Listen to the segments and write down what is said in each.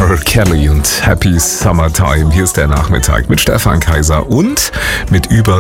R. Kelly und Happy Summertime. Hier ist der Nachmittag mit Stefan Kaiser und mit über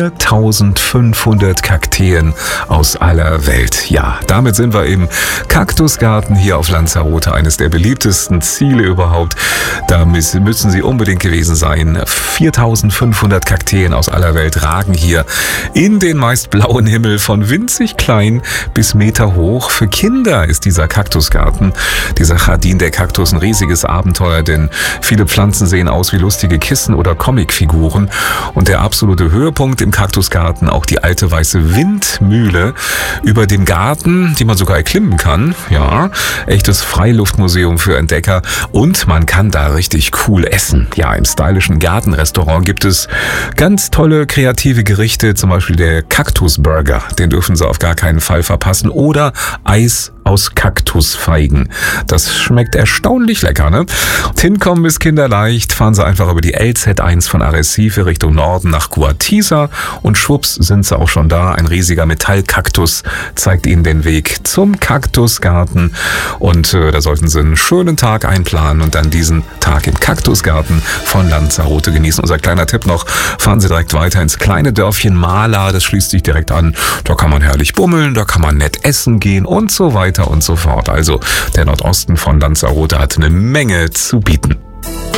4500 Kakteen aus aller Welt. Ja, damit sind wir im Kaktusgarten hier auf Lanzarote, eines der beliebtesten Ziele überhaupt. Da müssen Sie unbedingt gewesen sein. 4500 Kakteen aus aller Welt ragen hier in den meist blauen Himmel, von winzig klein bis Meter hoch. Für Kinder ist dieser Kaktusgarten, dieser Jardin der Kaktus, ein riesiges Abenteuer, denn viele Pflanzen sehen aus wie lustige Kissen oder Comicfiguren. Und der absolute Höhepunkt im Kaktusgarten, auch die alte weiße Windmühle über dem Garten, die man sogar erklimmen kann. Ja, echtes Freiluftmuseum für Entdecker. Und man kann da richtig cool essen. Ja, im stylischen Gartenrestaurant gibt es ganz tolle kreative Gerichte, zum Beispiel der Kaktusburger. Den dürfen Sie auf gar keinen Fall verpassen. Oder Eis aus Kaktusfeigen. Das schmeckt erstaunlich lecker, ne? Hinkommen ist kinderleicht. Fahren Sie einfach über die LZ1 von Arrecife Richtung Norden nach Guatiza und schwupps sind Sie auch schon da. Ein riesiger Metallkaktus zeigt Ihnen den Weg zum Kaktusgarten. Und da sollten Sie einen schönen Tag einplanen und dann diesen Tag im Kaktusgarten von Lanzarote genießen. Unser kleiner Tipp noch, fahren Sie direkt weiter ins kleine Dörfchen Mala. Das schließt sich direkt an. Da kann man herrlich bummeln, da kann man nett essen gehen und so weiter und so fort. Also der Nordosten von Lanzarote hat eine Menge zu bieten.